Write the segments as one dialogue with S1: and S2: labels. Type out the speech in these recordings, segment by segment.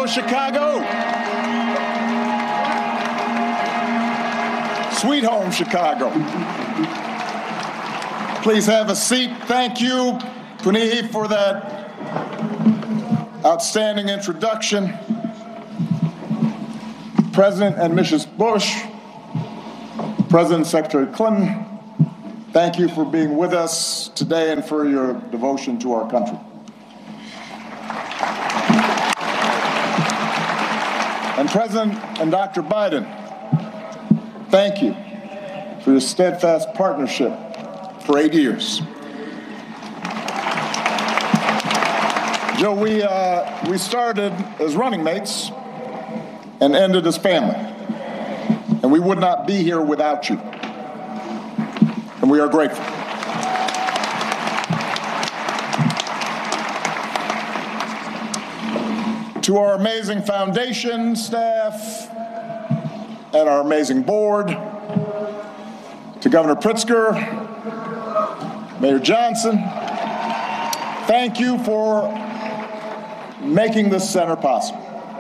S1: Hello, Chicago. Sweet home, Chicago. Please have a seat. Thank you, Punihi, for that outstanding introduction. President and Mrs. Bush, President and Secretary Clinton, thank you for being with us today and for your devotion to our country. And President and Dr. Biden, thank you for your steadfast partnership for 8 years. Joe, we started as running mates and ended as family. And we would not be here without you. And we are grateful. To our amazing foundation staff and our amazing board, to Governor Pritzker, Mayor Johnson, thank you for making this center possible.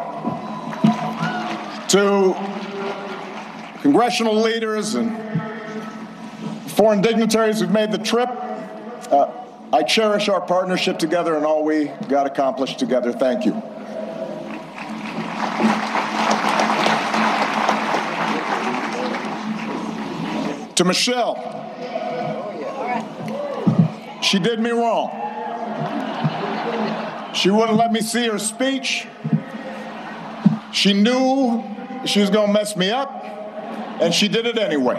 S1: To congressional leaders and foreign dignitaries who've made the trip, I cherish our partnership together and all we got accomplished together. Thank you. To Michelle, she did me wrong. She wouldn't let me see her speech. She knew she was going to mess me up, and she did it anyway.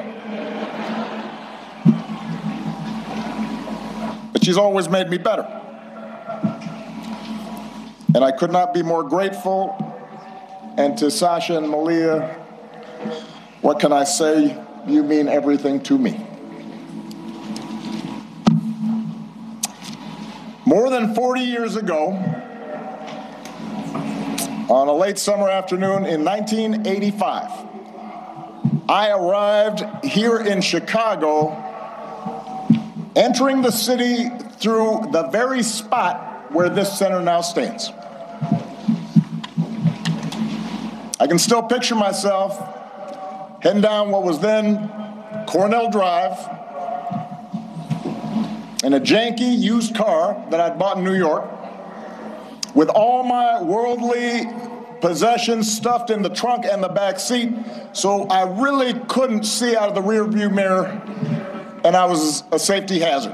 S1: But she's always made me better. And I could not be more grateful. And to Sasha and Malia, what can I say? You mean everything to me. More than 40 years ago, on a late summer afternoon in 1985, I arrived here in Chicago, entering the city through the very spot where this center now stands. I can still picture myself heading down what was then Cornell Drive in a janky used car that I'd bought in New York, with all my worldly possessions stuffed in the trunk and the back seat, so I really couldn't see out of the rearview mirror, and I was a safety hazard.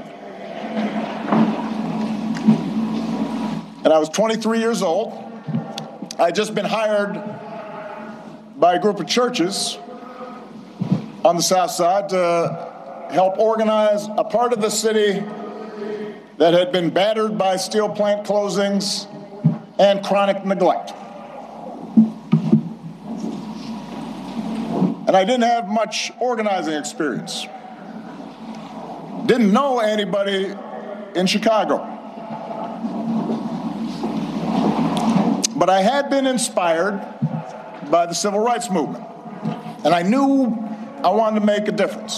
S1: And I was 23 years old. I'd just been hired by a group of churches on the South Side to help organize a part of the city that had been battered by steel plant closings and chronic neglect. And I didn't have much organizing experience. Didn't know anybody in Chicago. But I had been inspired by the civil rights movement. And I knew I wanted to make a difference.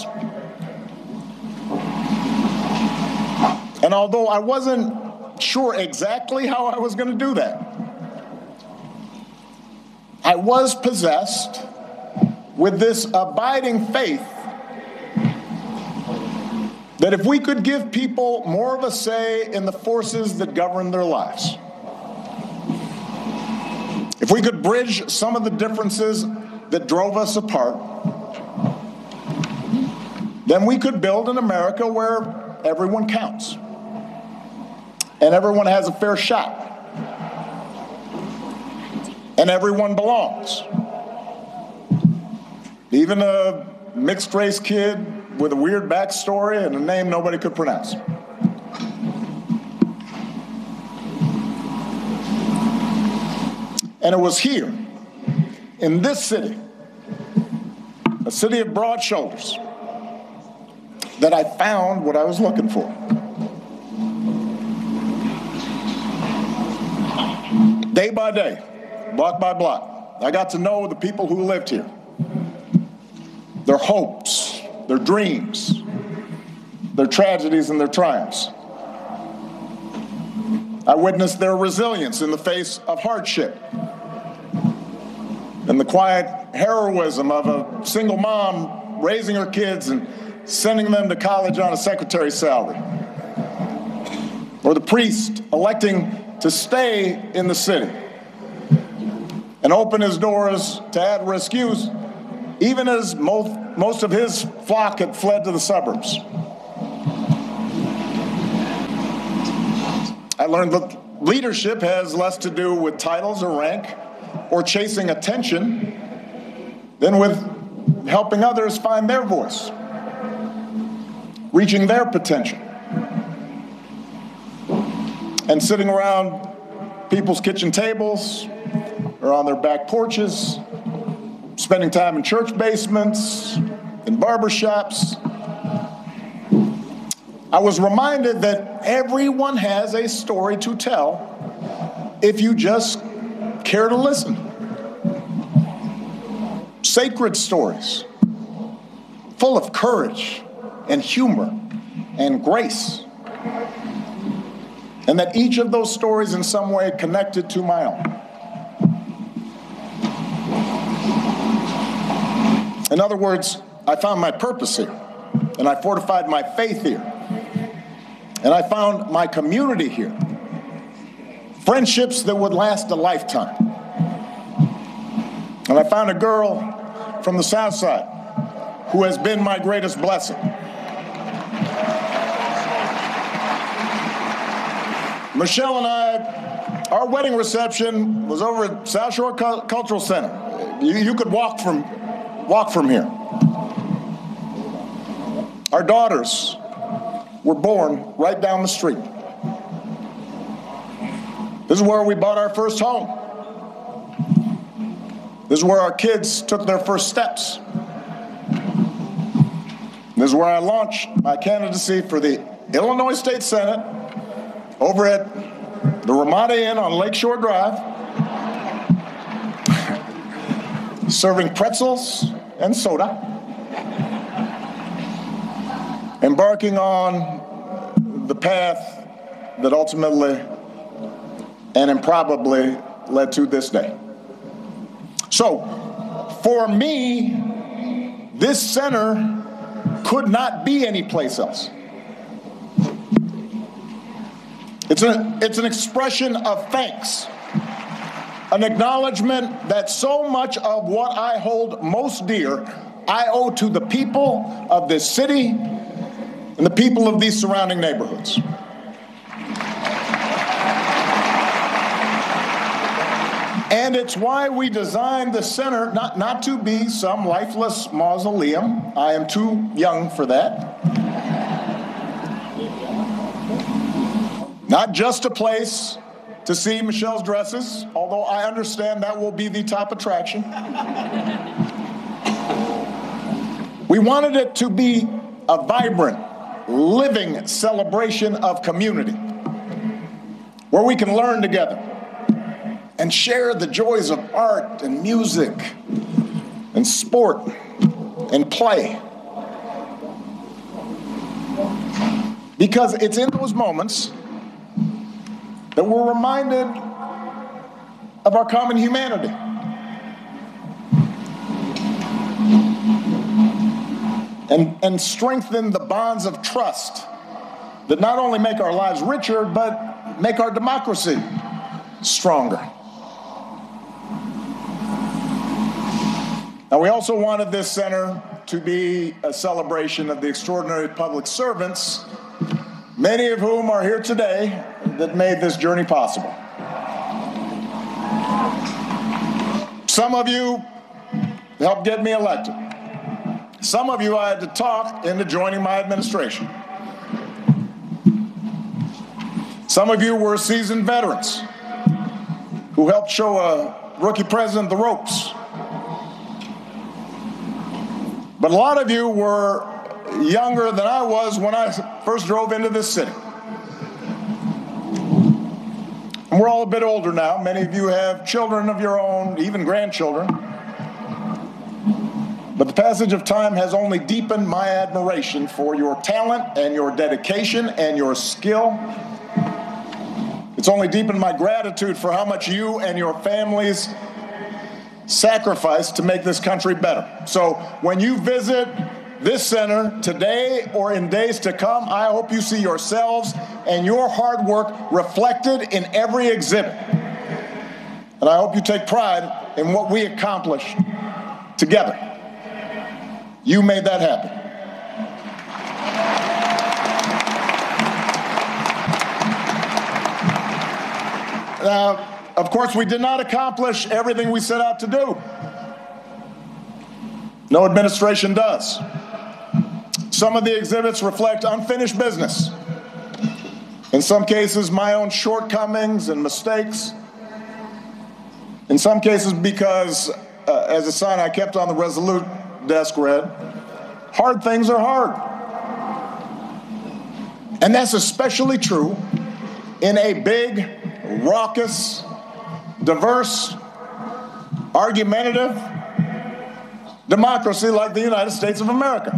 S1: And although I wasn't sure exactly how I was going to do that, I was possessed with this abiding faith that if we could give people more of a say in the forces that govern their lives, if we could bridge some of the differences that drove us apart, then we could build an America where everyone counts and everyone has a fair shot and everyone belongs. Even a mixed-race kid with a weird backstory and a name nobody could pronounce. And it was here, in this city, a city of broad shoulders, that I found what I was looking for. Day by day, block by block, I got to know the people who lived here, their hopes, their dreams, their tragedies and their triumphs. I witnessed their resilience in the face of hardship and the quiet heroism of a single mom raising her kids and sending them to college on a secretary's salary, or the priest electing to stay in the city and open his doors to at-risk youth, even as most of his flock had fled to the suburbs. I learned that leadership has less to do with titles or rank or chasing attention than with helping others find their voice, reaching their potential, and sitting around people's kitchen tables or on their back porches, spending time in church basements, in barbershops. I was reminded that everyone has a story to tell if you just care to listen. Sacred stories, full of courage and humor and grace, and that each of those stories in some way connected to my own. In other words, I found my purpose here, and I fortified my faith here, and I found my community here, friendships that would last a lifetime. And I found a girl from the South Side who has been my greatest blessing. Michelle and I, our wedding reception was over at South Shore Cultural Center. You could walk from here. Our daughters were born right down the street. This is where we bought our first home. This is where our kids took their first steps. This is where I launched my candidacy for the Illinois State Senate over at the Ramada Inn on Lakeshore Drive, serving pretzels and soda, embarking on the path that ultimately and improbably led to this day. So, for me, this center could not be any place else. It's an expression of thanks, an acknowledgement that so much of what I hold most dear I owe to the people of this city and the people of these surrounding neighborhoods. And it's why we designed the center not to be some lifeless mausoleum. I am too young for that. Not just a place to see Michelle's dresses, although I understand that will be the top attraction. We wanted it to be a vibrant, living celebration of community, where we can learn together and share the joys of art and music and sport and play. Because it's in those moments that we're reminded of our common humanity. And strengthen the bonds of trust that not only make our lives richer, but make our democracy stronger. Now, we also wanted this center to be a celebration of the extraordinary public servants, many of whom are here today, that made this journey possible. Some of you helped get me elected. Some of you I had to talk into joining my administration. Some of you were seasoned veterans who helped show a rookie president the ropes. But a lot of you were younger than I was when I first drove into this city. And we're all a bit older now. Many of you have children of your own, even grandchildren. But the passage of time has only deepened my admiration for your talent and your dedication and your skill. It's only deepened my gratitude for how much you and your families sacrificed to make this country better. So when you visit this center today or in days to come, I hope you see yourselves and your hard work reflected in every exhibit. And I hope you take pride in what we accomplished together. You made that happen. Now, of course, we did not accomplish everything we set out to do. No administration does. Some of the exhibits reflect unfinished business. In some cases, my own shortcomings and mistakes. In some cases, because, as a sign I kept on the Resolute desk read, hard things are hard. And that's especially true in a big, raucous, diverse, argumentative democracy like the United States of America.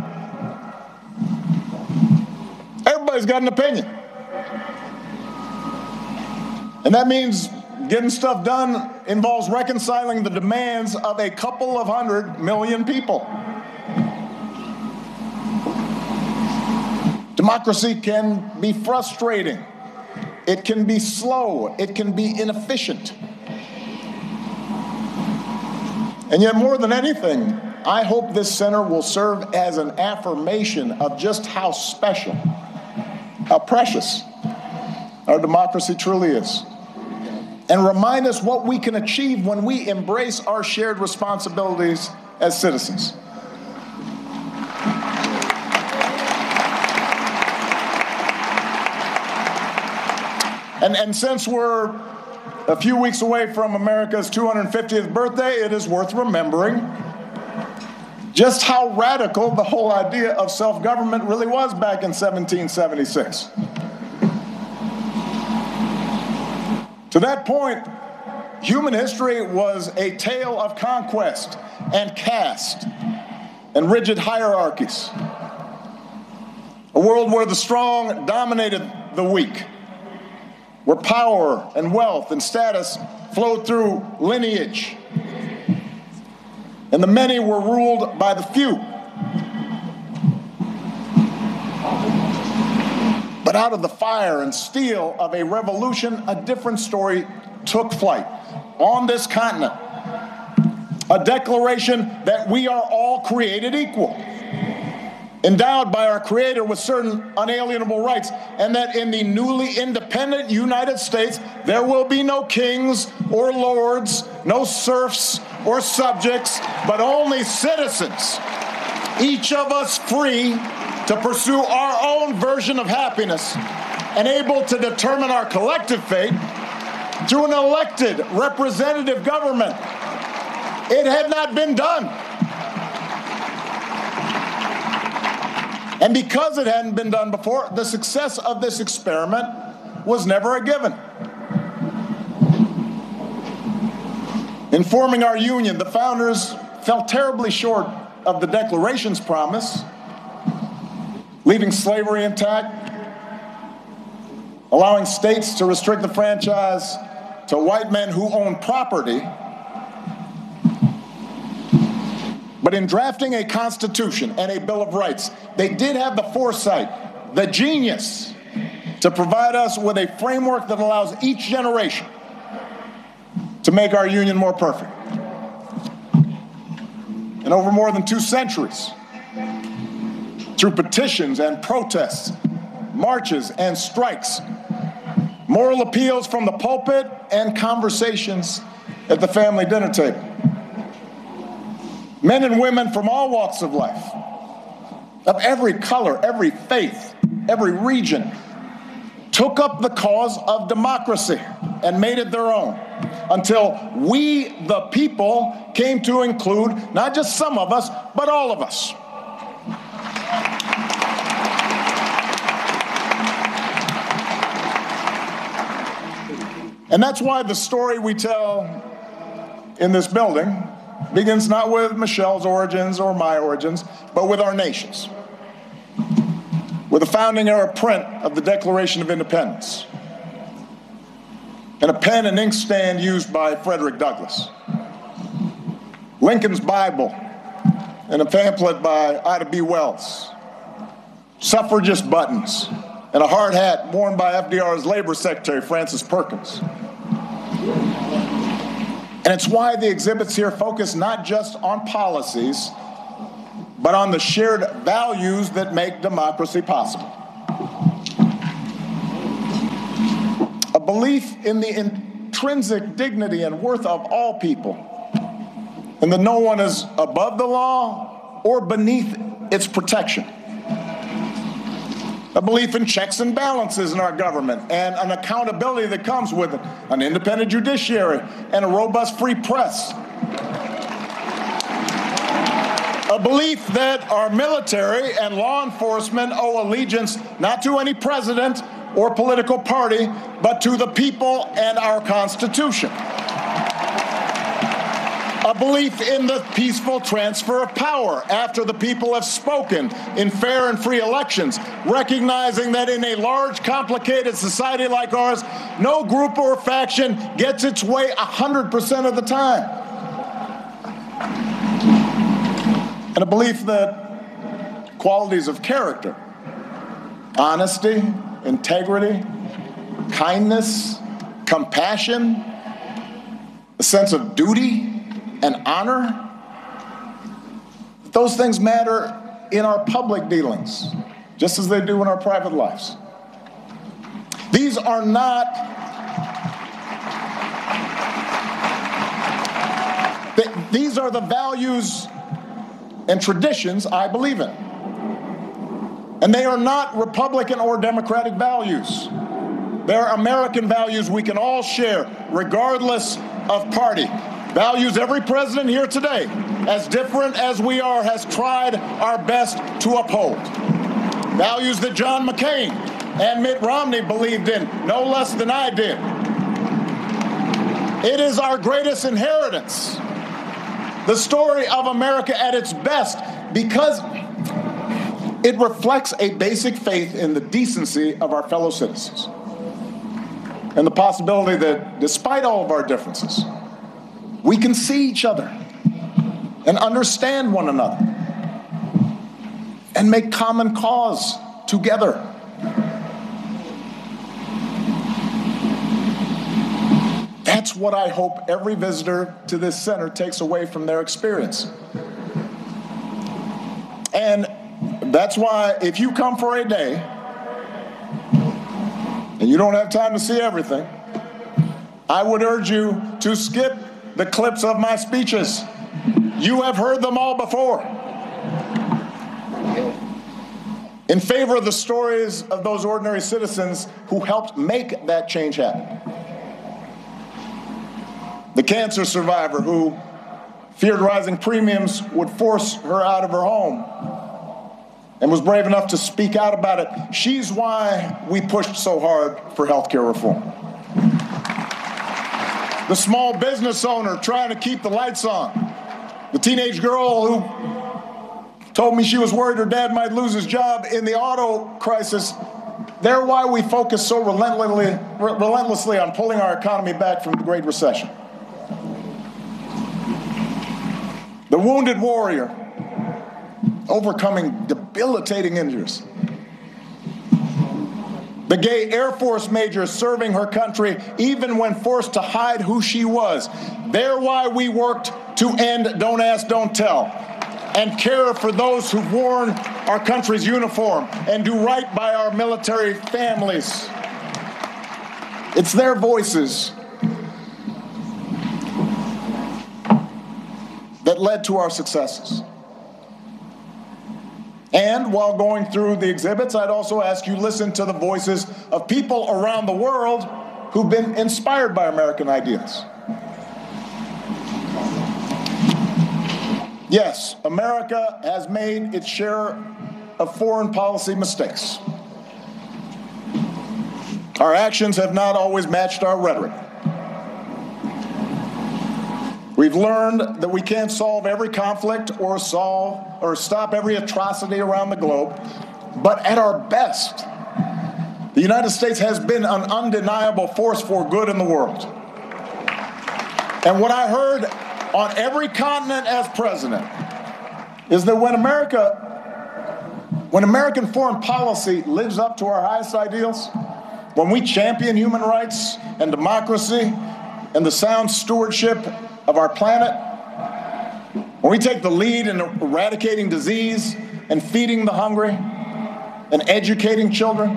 S1: Everybody's got an opinion. And that means getting stuff done involves reconciling the demands of a couple of 100 million people. Democracy can be frustrating. It can be slow. It can be inefficient. And yet, more than anything, I hope this center will serve as an affirmation of just how special, how precious our democracy truly is, and remind us what we can achieve when we embrace our shared responsibilities as citizens. And since we're a few weeks away from America's 250th birthday, it is worth remembering just how radical the whole idea of self-government really was back in 1776. To that point, human history was a tale of conquest and caste and rigid hierarchies. A world where the strong dominated the weak, where power and wealth and status flowed through lineage, and the many were ruled by the few. But out of the fire and steel of a revolution, a different story took flight on this continent. A declaration that we are all created equal, endowed by our Creator with certain unalienable rights, and that in the newly independent United States, there will be no kings or lords, no serfs or subjects, but only citizens, each of us free to pursue our own version of happiness and able to determine our collective fate through an elected representative government. It had not been done. And because it hadn't been done before, the success of this experiment was never a given. In forming our union, the founders fell terribly short of the Declaration's promise, leaving slavery intact, allowing states to restrict the franchise to white men who own property. But in drafting a Constitution and a Bill of Rights, they did have the foresight, the genius, to provide us with a framework that allows each generation to make our union more perfect. And over more than 2 centuries, through petitions and protests, marches and strikes, moral appeals from the pulpit, and conversations at the family dinner table, men and women from all walks of life, of every color, every faith, every region, took up the cause of democracy and made it their own, until we, the people, came to include not just some of us, but all of us. And that's why the story we tell in this building begins not with Michelle's origins or my origins, but with our nation's, with the founding era print of the Declaration of Independence, and a pen and ink stand used by Frederick Douglass. Lincoln's Bible, and a pamphlet by Ida B. Wells, suffragist buttons, and a hard hat worn by FDR's Labor Secretary, Francis Perkins. And it's why the exhibits here focus not just on policies, but on the shared values that make democracy possible. A belief in the intrinsic dignity and worth of all people, and that no one is above the law or beneath its protection. A belief in checks and balances in our government and an accountability that comes with it, an independent judiciary and a robust free press. A belief that our military and law enforcement owe allegiance not to any president or political party, but to the people and our Constitution. A belief in the peaceful transfer of power after the people have spoken in fair and free elections, recognizing that in a large, complicated society like ours, no group or faction gets its way 100% of the time. And a belief that qualities of character, honesty, integrity, kindness, compassion, a sense of duty, and honor, those things matter in our public dealings, just as they do in our private lives. These are not these are the values and traditions I believe in. And they are not Republican or Democratic values. They're American values we can all share, regardless of party. Values every president here today, as different as we are, has tried our best to uphold. Values that John McCain and Mitt Romney believed in no less than I did. It is our greatest inheritance, the story of America at its best, because it reflects a basic faith in the decency of our fellow citizens and the possibility that, despite all of our differences, we can see each other and understand one another and make common cause together. That's what I hope every visitor to this center takes away from their experience. And that's why if you come for a day and you don't have time to see everything, I would urge you to skip the clips of my speeches. You have heard them all before. In favor of the stories of those ordinary citizens who helped make that change happen. The cancer survivor who feared rising premiums would force her out of her home and was brave enough to speak out about it. She's why we pushed so hard for health care reform. The small business owner trying to keep the lights on. The teenage girl who told me she was worried her dad might lose his job in the auto crisis. They're why we focus so relentlessly on pulling our economy back from the Great Recession. The wounded warrior overcoming debilitating injuries. The gay Air Force major serving her country even when forced to hide who she was. They're why we worked to end Don't Ask, Don't Tell and care for those who've worn our country's uniform and do right by our military families. It's their voices that led to our successes. And while going through the exhibits, I'd also ask you to listen to the voices of people around the world who've been inspired by American ideals. Yes, America has made its share of foreign policy mistakes. Our actions have not always matched our rhetoric. We've learned that we can't solve every conflict or stop every atrocity around the globe, but at our best, the United States has been an undeniable force for good in the world. And what I heard on every continent as president is that when American foreign policy lives up to our highest ideals, when we champion human rights and democracy and the sound stewardship of our planet, when we take the lead in eradicating disease and feeding the hungry and educating children,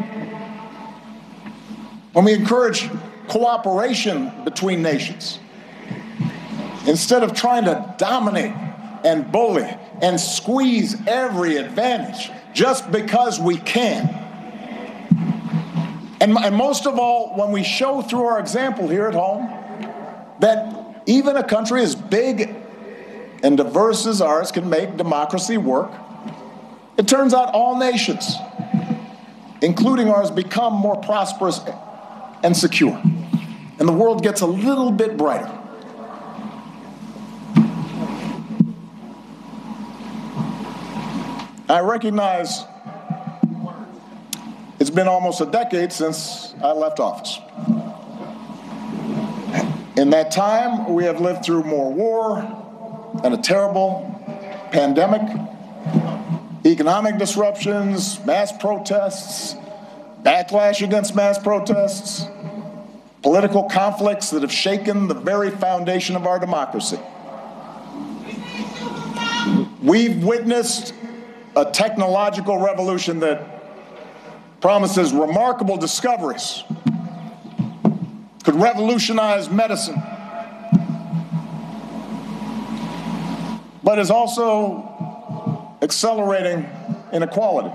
S1: when we encourage cooperation between nations, instead of trying to dominate and bully and squeeze every advantage just because we can. And most of all, when we show through our example here at home that even a country as big and diverse as ours can make democracy work, it turns out all nations, including ours, become more prosperous and secure. And the world gets a little bit brighter. I recognize it's been almost a decade since I left office. In that time, we have lived through more war and a terrible pandemic, economic disruptions, mass protests, backlash against mass protests, political conflicts that have shaken the very foundation of our democracy. We've witnessed a technological revolution that promises remarkable discoveries, could revolutionize medicine, but is also accelerating inequality,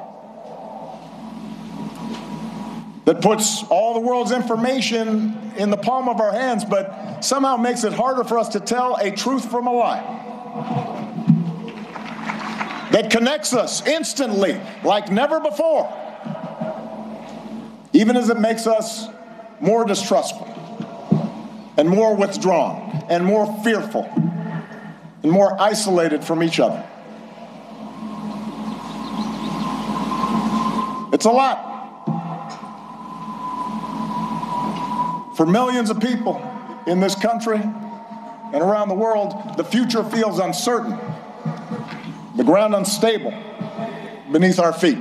S1: that puts all the world's information in the palm of our hands, but somehow makes it harder for us to tell a truth from a lie, that connects us instantly like never before, even as it makes us more distrustful and more withdrawn and more fearful and more isolated from each other. It's a lot. For millions of people in this country and around the world, the future feels uncertain, the ground unstable beneath our feet.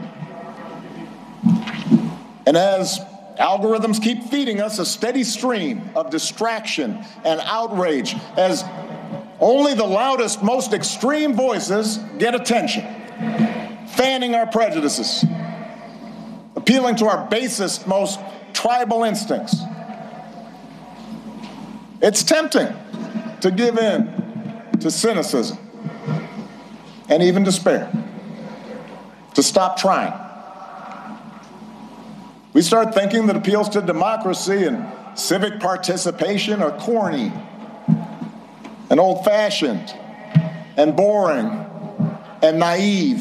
S1: And as algorithms keep feeding us a steady stream of distraction and outrage, as only the loudest, most extreme voices get attention, fanning our prejudices, appealing to our basest, most tribal instincts, it's tempting to give in to cynicism and even despair, to stop trying. We start thinking that appeals to democracy and civic participation are corny and old-fashioned and boring and naive.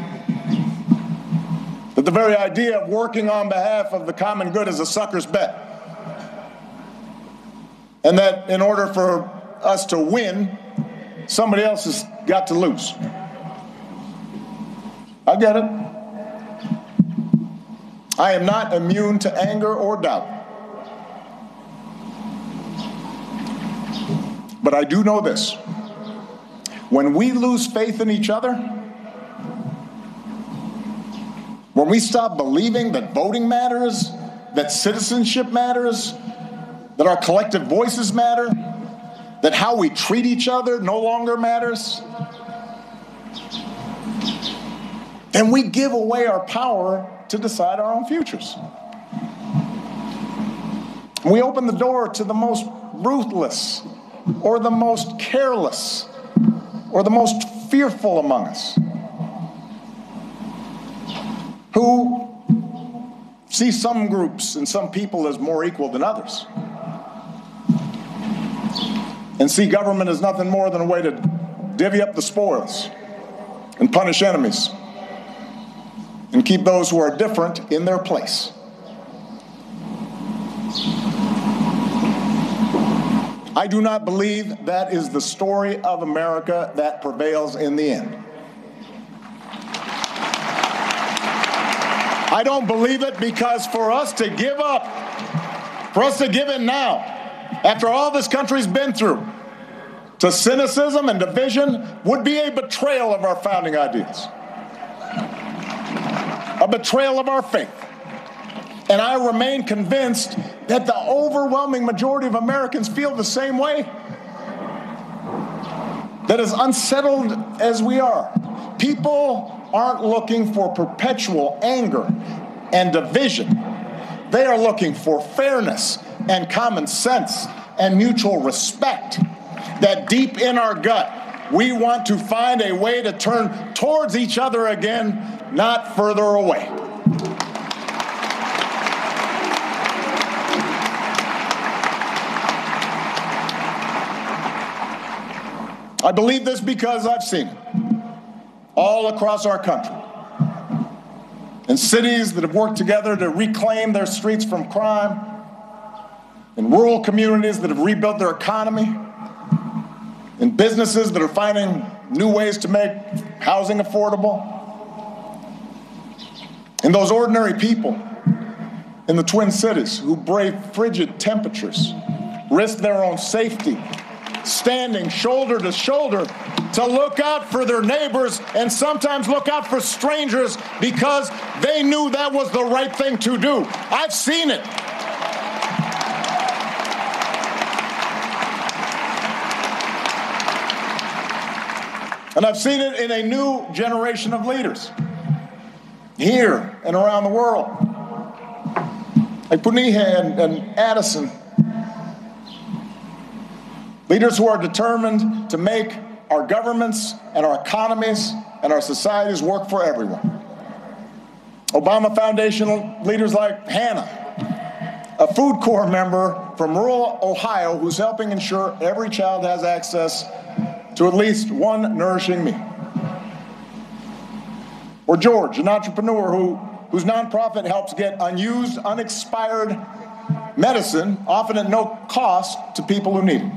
S1: That the very idea of working on behalf of the common good is a sucker's bet. And that in order for us to win, somebody else has got to lose. I get it. I am not immune to anger or doubt. But I do know this. When we lose faith in each other, when we stop believing that voting matters, that citizenship matters, that our collective voices matter, that how we treat each other no longer matters, then we give away our power to decide our own futures. We open the door to the most ruthless, or the most careless, or the most fearful among us, who see some groups and some people as more equal than others, and see government as nothing more than a way to divvy up the spoils and punish enemies and keep those who are different in their place. I do not believe that is the story of America that prevails in the end. I don't believe it because for us to give up, for us to give in now, after all this country's been through, to cynicism and division would be a betrayal of our founding ideas, a betrayal of our faith. And I remain convinced that the overwhelming majority of Americans feel the same way. That as unsettled as we are, people aren't looking for perpetual anger and division. They are looking for fairness and common sense and mutual respect. That deep in our gut, we want to find a way to turn towards each other again, not further away. I believe this because I've seen it all across our country. In cities that have worked together to reclaim their streets from crime, in rural communities that have rebuilt their economy, in businesses that are finding new ways to make housing affordable, in those ordinary people in the Twin Cities who brave frigid temperatures, risk their own safety, standing shoulder to shoulder to look out for their neighbors and sometimes look out for strangers because they knew that was the right thing to do. I've seen it. And I've seen it in a new generation of leaders here and around the world, like Puniha and Addison. Leaders who are determined to make our governments and our economies and our societies work for everyone. Obama Foundation leaders like Hannah, a Food Corps member from rural Ohio who's helping ensure every child has access to at least one nourishing meal. Or George, an entrepreneur whose nonprofit helps get unused, unexpired medicine, often at no cost, to people who need it.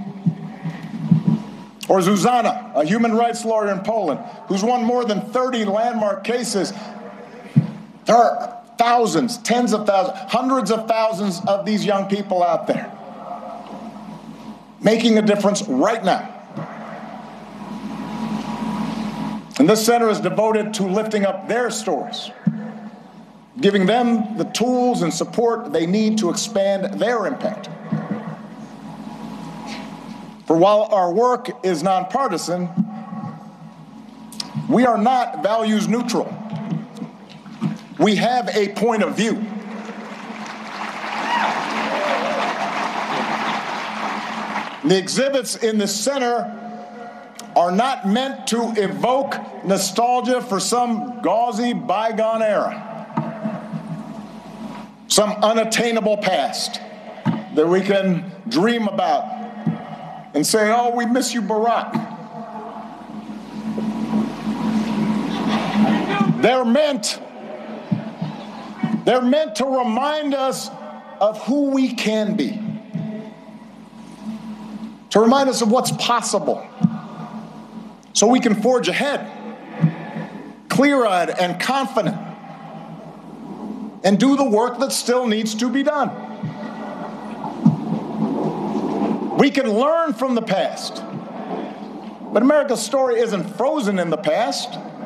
S1: Or Zuzana, a human rights lawyer in Poland, who's won more than 30 landmark cases. There are thousands, tens of thousands, hundreds of thousands of these young people out there making a difference right now. And this center is devoted to lifting up their stories, giving them the tools and support they need to expand their impact. For while our work is nonpartisan, we are not values neutral. We have a point of view. The exhibits in the center are not meant to evoke nostalgia for some gauzy bygone era, some unattainable past that we can dream about and say, oh, we miss you, Barack. They're meant to remind us of who we can be, to remind us of what's possible, so we can forge ahead, clear-eyed and confident, and do the work that still needs to be done. We can learn from the past, but America's story isn't frozen in the past.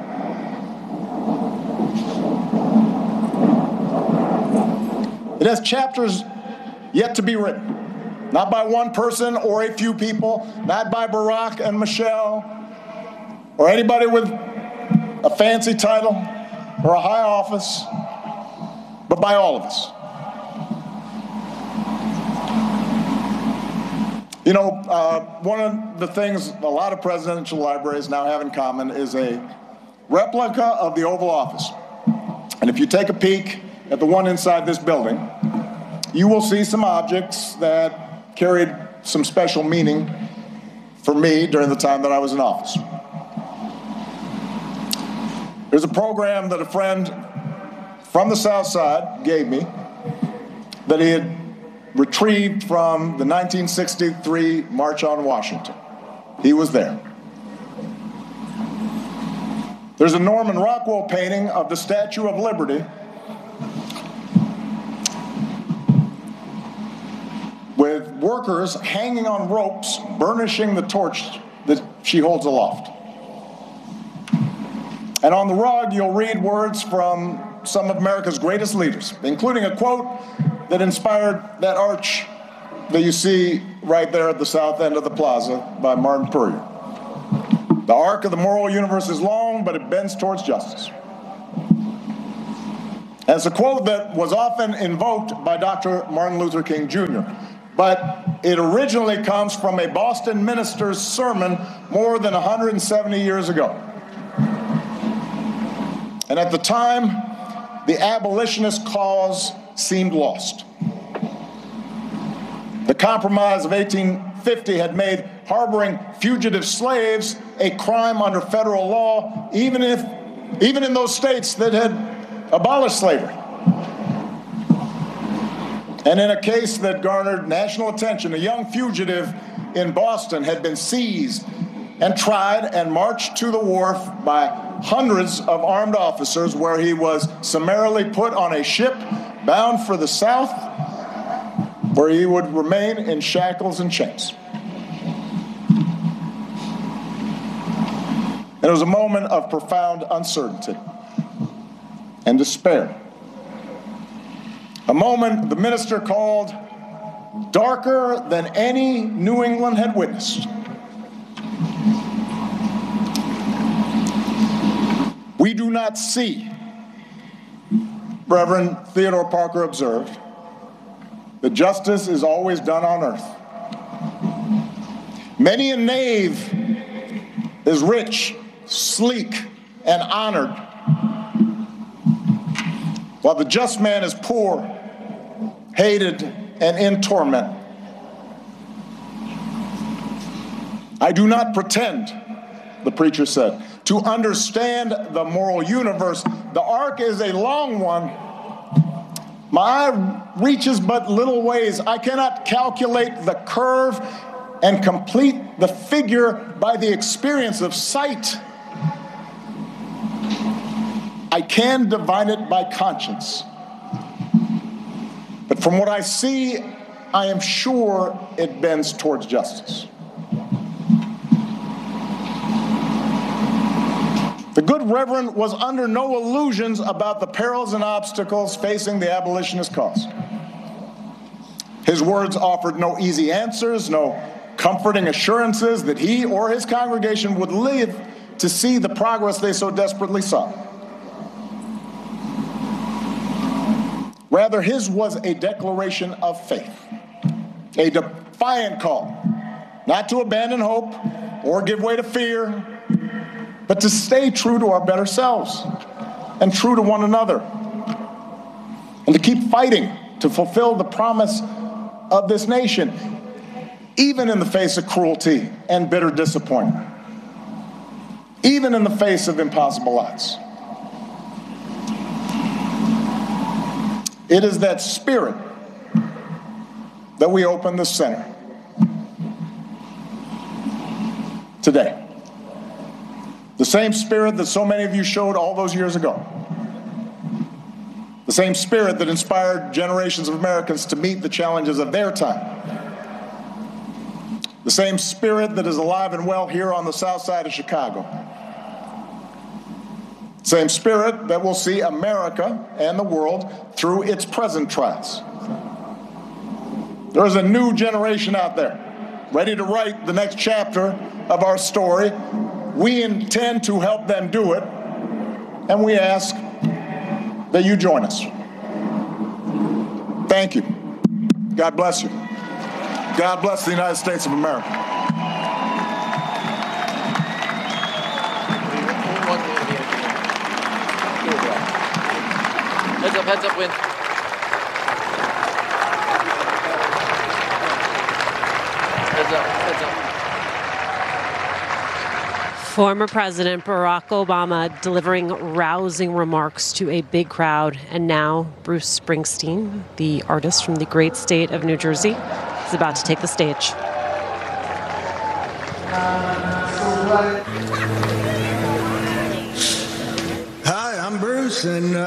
S1: It has chapters yet to be written, not by one person or a few people, not by Barack and Michelle, or anybody with a fancy title or a high office, but by all of us. You know, one of the things a lot of presidential libraries now have in common is a replica of the Oval Office. And if you take a peek at the one inside this building, you will see some objects that carried some special meaning for me during the time that I was in office. There's a program that a friend from the South Side gave me that he had retrieved from the 1963 March on Washington. He was there. There's a Norman Rockwell painting of the Statue of Liberty with workers hanging on ropes, burnishing the torch that she holds aloft. And on the rug, you'll read words from some of America's greatest leaders, including a quote that inspired that arch that you see right there at the south end of the plaza by Martin Puryear. The arc of the moral universe is long, but it bends towards justice. And it's a quote that was often invoked by Dr. Martin Luther King Jr., but it originally comes from a Boston minister's sermon more than 170 years ago. And at the time, the abolitionist cause seemed lost. The Compromise of 1850 had made harboring fugitive slaves a crime under federal law, even in those states that had abolished slavery. And in a case that garnered national attention, a young fugitive in Boston had been seized and tried and marched to the wharf by hundreds of armed officers, where he was summarily put on a ship bound for the South, where he would remain in shackles and chains. It was a moment of profound uncertainty and despair. A moment the minister called darker than any New England had witnessed. We do not see, Reverend Theodore Parker observed, that justice is always done on earth. Many a knave is rich, sleek, and honored, while the just man is poor, hated, and in torment. I do not pretend, the preacher said, to understand the moral universe. The arc is a long one. My eye reaches but little ways. I cannot calculate the curve and complete the figure by the experience of sight. I can divine it by conscience. But from what I see, I am sure it bends towards justice. The good Reverend was under no illusions about the perils and obstacles facing the abolitionist cause. His words offered no easy answers, no comforting assurances that he or his congregation would live to see the progress they so desperately sought. Rather, his was a declaration of faith, a defiant call, not to abandon hope or give way to fear, but to stay true to our better selves and true to one another, and to keep fighting to fulfill the promise of this nation, even in the face of cruelty and bitter disappointment, even in the face of impossible odds. It is that spirit that we open the center today. The same spirit that so many of you showed all those years ago. The same spirit that inspired generations of Americans to meet the challenges of their time. The same spirit that is alive and well here on the south side of Chicago. Same spirit that will see America and the world through its present trials. There is a new generation out there, ready to write the next chapter of our story. We intend to help them do it, and we ask that you join us. Thank you. God bless you. God bless the United States of America.
S2: Heads up, Win. Heads up.
S3: Former President Barack Obama delivering rousing remarks to a big crowd. And now Bruce Springsteen, the artist from the great state of New Jersey, is about to take the stage.
S4: Hi, I'm Bruce, and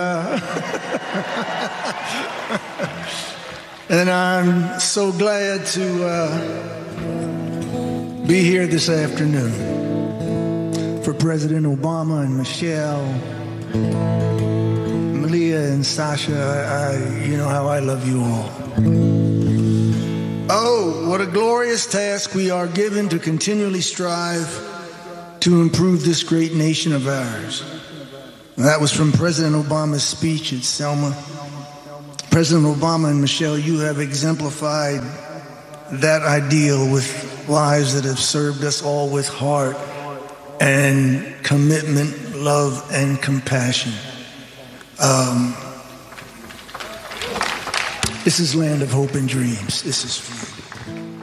S4: and I'm so glad to be here this afternoon. For President Obama and Michelle, Malia and Sasha, you know how I love you all. Oh, what a glorious task we are given to continually strive to improve this great nation of ours. That was from President Obama's speech at Selma. President Obama and Michelle, you have exemplified that ideal with lives that have served us all with heart and commitment, love, and compassion. This is land of hope and dreams. This is for you.